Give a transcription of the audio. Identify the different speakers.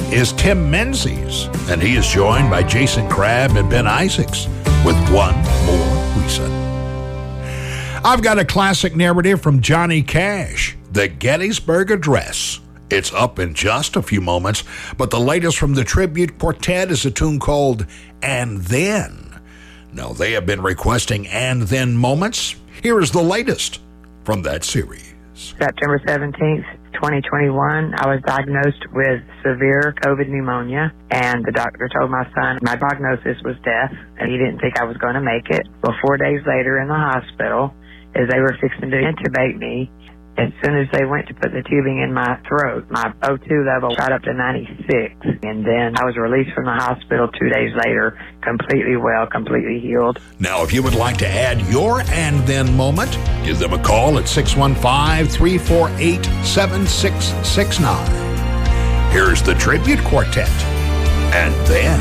Speaker 1: is Tim Menzies, and he is joined by Jason Crabb and Ben Isaacs with One More Reason. I've got a classic narrative from Johnny Cash, The Gettysburg Address. It's up in just a few moments, but the latest from the Tribute Quartet is a tune called And Then. Now, they have been requesting And Then moments. Here is the latest from that series.
Speaker 2: September 17th, 2021, I was diagnosed with severe COVID pneumonia, and the doctor told my son my prognosis was death, and he didn't think I was going to make it. Well, 4 days later in the hospital, as they were fixing to intubate me, as soon as they went to put the tubing in my throat, my O2 level shot up to 96. And then I was released from the hospital 2 days later, completely well, completely healed.
Speaker 1: Now, if you would like to add your And Then moment, give them a call at 615-348-7669. Here's the Tribute Quartet, And Then.